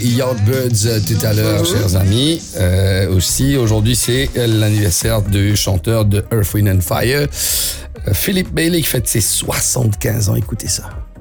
Yardbirds tout à l'heure, chers amis. Aussi, aujourd'hui, c'est l'anniversaire du chanteur de Earth, Wind and Fire, Philip Bailey, qui fête ses 75 ans. Écoutez ça.